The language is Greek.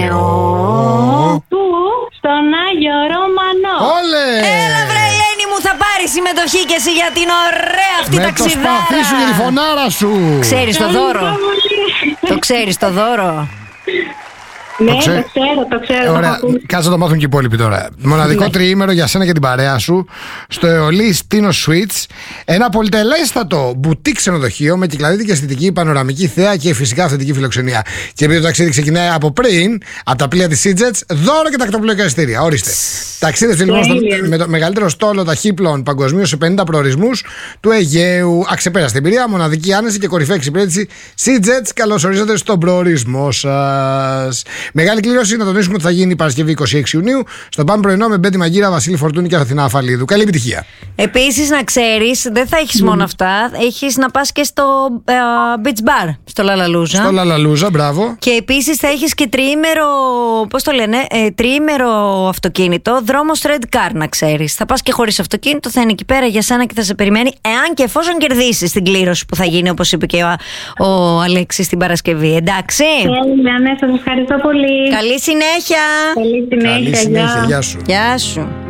Πού? Στον Άγιο Ρωμανό. Όλε! Έλα βρε Ελένη μου, θα πάρει συμμετοχή και εσύ για την ωραία αυτή με ταξιδάρα. το σπαθί σου και τη φωνάρα σου. Ξέρεις το δώρο? Το ξέρεις το δώρο? Ναι, το ξέρω. Ωραία, κάτσε να το μάθουν και οι υπόλοιποι τώρα. Μοναδικό τριήμερο για σένα και την παρέα σου στο Αεολή Τίνο Suites. Ένα πολυτελέστατο μπουτίκ ξενοδοχείο με κυκλαδίτικη αισθητική, πανοραμική θέα και φυσικά αυθεντική φιλοξενία. Και επειδή το ταξίδι ξεκινάει από πριν, από τα πλοία τη EasyJet, δώρο και τακτοπλοϊκά εισιτήρια. Ορίστε. Ταξίδευτε λοιπόν με το μεγαλύτερο στόλο ταχύπλων παγκοσμίως σε 50 προορισμούς του Αιγαίου. Αξεπέραστη εμπειρία, μοναδική άνεση και κορυφαία εξυπηρέτηση. EasyJet, καλώς ορίσατε στον προορισμό σας. Μεγάλη κλήρωση, να τονίσουμε ότι θα γίνει Παρασκευή 26 Ιουνίου στο Πάμε Πρωινό με Μπέντι Μαγκύρα, Βασίλη Φορτούνη και Αθηνά Αφαλίδου. Καλή επιτυχία. Επίσης, να ξέρεις, δεν θα έχεις μόνο αυτά. Έχεις να πας και στο Beach Bar, στο Λαλαλούζα. Στο Λαλαλούζα, μπράβο. Και επίσης θα έχεις και τριήμερο, πώς το λένε, τριήμερο αυτοκίνητο, δρόμος Red Car, να ξέρεις. Θα πας και χωρίς αυτοκίνητο, θα είναι εκεί πέρα για σένα και θα σε περιμένει, εάν και εφόσον κερδίσεις την κλήρωση που θα γίνει, όπως είπε και ο Αλέξης την Παρασκευή. Εντάξει. Ναι, σας ευχαριστώ πολύ. Καλή συνέχεια. Καλή συνέχεια. Γεια σου. Γεια σου.